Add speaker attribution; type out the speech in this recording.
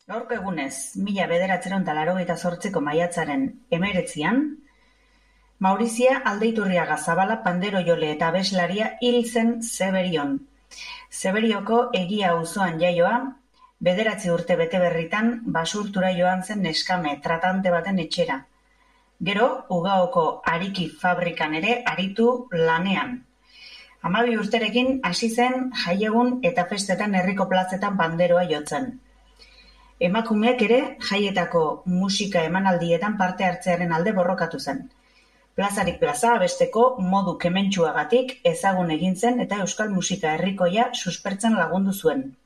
Speaker 1: Gaurko egunez, 1988ko maiatzaren 19an, Maurizia Aldeiturriaga Zabala panderojole eta abeslaria hil zen Zeberion. Zeberioko Egia auzoan jaioa, 9 urte bete berritan basurtura joan zen neskame tratante baten etxera. Gero, Ugaoko ariki fabrikan ere aritu lanean. 12 urterekin hasi zen jaiegun eta festetan herriko plazetan panderoa jotzen. Emakumeak ere jaietako musika emanaldietan parte hartzearen alde borrokatu zen. Plazarik plaza abesteko modu kementsuagatik ezagun egin zen eta euskal musika herrikoia suspertzen lagundu zuen.